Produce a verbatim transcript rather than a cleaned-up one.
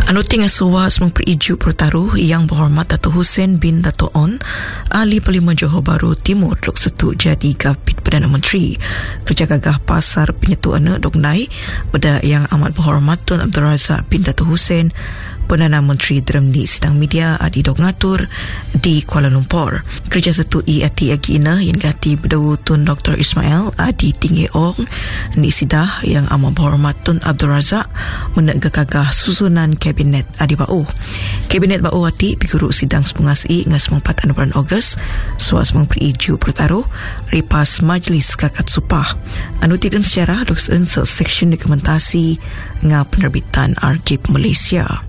Anu tinggal suas memperiju pertaruh yang berhormat Dato' Hussein bin Dato' On, Ahli Parlimen Johor Bahru Timur dok setu jadi Gapit Perdana Menteri. Kerja gagah pasar penyetuan dok naik pada yang amat berhormat Tun Abdul Razak bin Dato' Hussein, Perdana Menteri dalam di sidang media adi dok ngatur di Kuala Lumpur. Kerja setu i ati agi ina yang gati berdawu Tun Doktor Ismail adi tinggi ong di sidah yang amat berhormat Tun Abdul Razak menak gagah susunan Kabinet adi bau. Kabinet bau ati biguru sidang sepungas i ngas empat bulan Ogos suas memperiju pertaruh ripas Majlis Kakat Supah. Anu tidam sejarah dok seunsur seksyen dokumentasi nga penerbitan Arkib Malaysia.